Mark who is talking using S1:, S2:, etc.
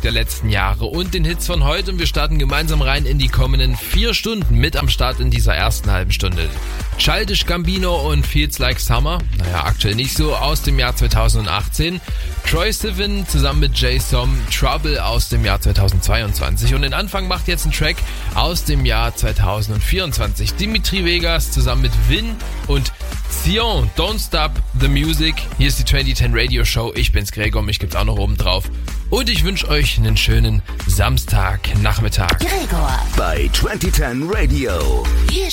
S1: der letzten Jahre und den Hits von heute. Und wir starten gemeinsam rein in die kommenden 4 Stunden. Mit am Start in dieser ersten halben Stunde Childish Gambino und Feels Like Summer. Naja, aktuell nicht so, aus dem Jahr 2018. Troye Sivan zusammen mit Jay Som, Trouble aus dem Jahr 2022. Und den Anfang macht jetzt ein Track aus dem Jahr 2024. Dimitri Vegas zusammen mit Vin und Sion, Don't Stop the Music. Hier ist die 2010 Radio Show. Ich bin's Gregor, mich gibt's auch noch oben drauf. Und ich wünsche euch einen schönen Samstagnachmittag.
S2: Gregor bei 2010 Radio. Hier